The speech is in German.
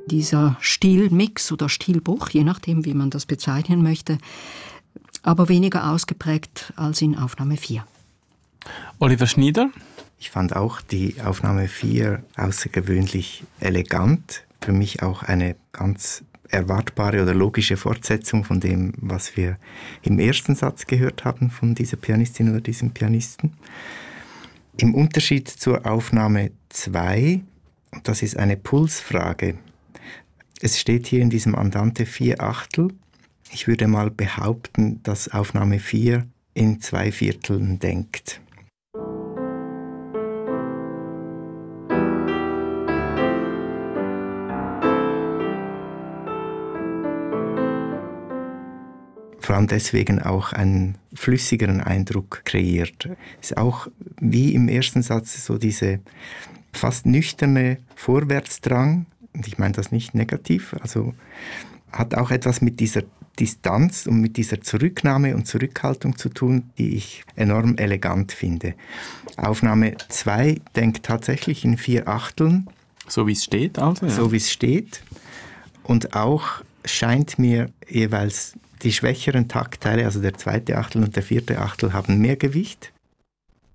dieser Stilmix oder Stilbruch, je nachdem, wie man das bezeichnen möchte, aber weniger ausgeprägt als in Aufnahme 4. Oliver Schnieder? Ich fand auch die Aufnahme 4 außergewöhnlich elegant. Für mich auch eine ganz erwartbare oder logische Fortsetzung von dem, was wir im ersten Satz gehört haben von dieser Pianistin oder diesem Pianisten. Im Unterschied zur Aufnahme 2, das ist eine Pulsfrage. Es steht hier in diesem Andante 4/8. Ich würde mal behaupten, dass Aufnahme 4 in 2/4 denkt. Vor allem deswegen auch einen flüssigeren Eindruck kreiert. Es ist auch wie im ersten Satz so diese fast nüchterne Vorwärtsdrang, und ich meine das nicht negativ, also hat auch etwas mit dieser Distanz und mit dieser Zurücknahme und Zurückhaltung zu tun, die ich enorm elegant finde. Aufnahme 2 denkt tatsächlich in 4/8. So wie es steht also? Ja. So wie es steht. Und auch scheint mir jeweils die schwächeren Taktteile, also der zweite Achtel und der vierte Achtel, haben mehr Gewicht.